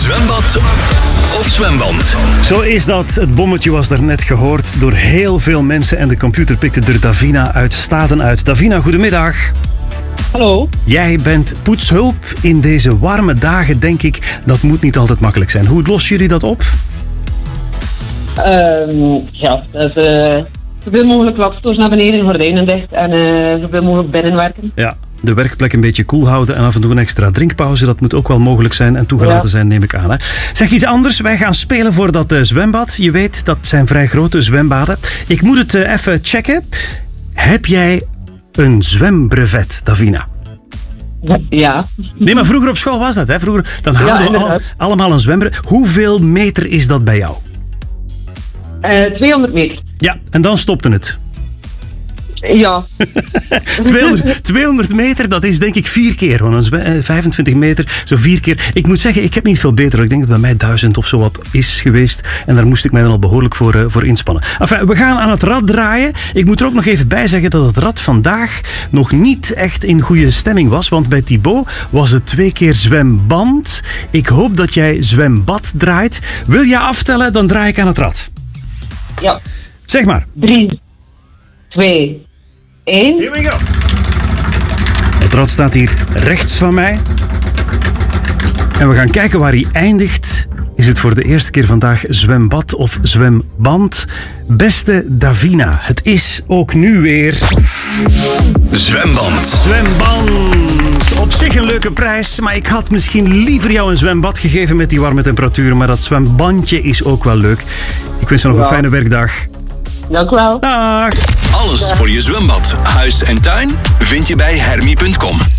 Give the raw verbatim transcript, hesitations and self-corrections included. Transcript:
Zwembad of zwemband? Zo is dat. Het bommetje was daarnet gehoord door heel veel mensen en de computer pikte er Davina uit Staden uit. Davina, goedemiddag. Hallo. Jij bent poetshulp in deze warme dagen, denk ik. Dat moet niet altijd makkelijk zijn. Hoe lossen jullie dat op? Um, ja, dat is uh, zoveel mogelijk lakstoors naar beneden, gordijnen dicht en uh, zoveel mogelijk binnenwerken. Ja, de werkplek een beetje koel houden en af en toe een extra drinkpauze. Dat moet ook wel mogelijk zijn en toegelaten ja. zijn, neem ik aan. Hè? Zeg iets anders. Wij gaan spelen voor dat uh, zwembad. Je weet, dat zijn vrij grote zwembaden. Ik moet het uh, even checken. Heb jij een zwembrevet, Davina? Ja. Nee, maar vroeger op school was dat, hè? Vroeger, dan hadden ja, we al, allemaal een zwembrevet. Hoeveel meter is dat bij jou? Uh, tweehonderd meter. Ja, en dan stopte het. Ja. tweehonderd, tweehonderd meter, dat is denk ik vier keer. Want een vijfentwintig meter, zo vier keer. Ik moet zeggen, ik heb niet veel beter. Ik denk dat bij mij duizend of zo wat is geweest. En daar moest ik mij dan al behoorlijk voor, uh, voor inspannen. Enfin, we gaan aan het rad draaien. Ik moet er ook nog even bij zeggen dat het rad vandaag nog niet echt in goede stemming was. Want bij Thibaut was het twee keer zwemband. Ik hoop dat jij zwembad draait. Wil jij aftellen, dan draai ik aan het rad. Ja. Zeg maar. Drie, twee, één. Here we go. Het rad staat hier rechts van mij. En we gaan kijken waar hij eindigt. Is het voor de eerste keer vandaag zwembad of zwemband? Beste Davina, het is ook nu weer... Zwemband. Zwemband. Op zich een leuke prijs, maar ik had misschien liever jou een zwembad gegeven met die warme temperaturen. Maar dat zwembandje is ook wel leuk. Ik wens je nog ja. een fijne werkdag. Dank u wel. Dag. Alles voor je zwembad, huis en tuin vind je bij hermie punt com.